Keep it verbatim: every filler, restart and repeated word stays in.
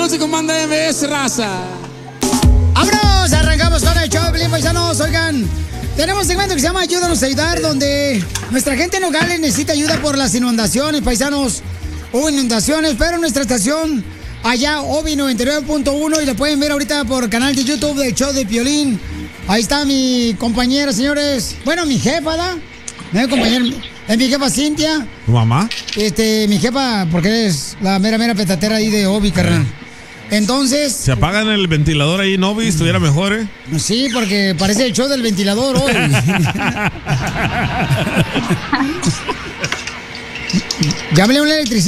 música, manda M S, raza. ¡Vámonos! Arrancamos con el show, Piolín, paisanos. Oigan, tenemos un segmento que se llama Ayúdanos a Ayudar, donde nuestra gente en Nogales necesita ayuda por las inundaciones, paisanos. Hubo inundaciones, pero nuestra estación, allá, Obi noventa y nueve punto uno, y la pueden ver ahorita por el canal de YouTube del show de Piolín. Ahí está mi compañera, señores. Bueno, mi jefa, ¿da? Mi compañera, es mi jefa Cintia. ¿Tu mamá? Este, mi jefa, porque es la mera, mera petatera ahí de Obi, carnal. Entonces... Se apagan el ventilador ahí, ¿no? Estuviera mejor, ¿eh? Sí, porque parece el show del ventilador hoy. Llámale a un electricista.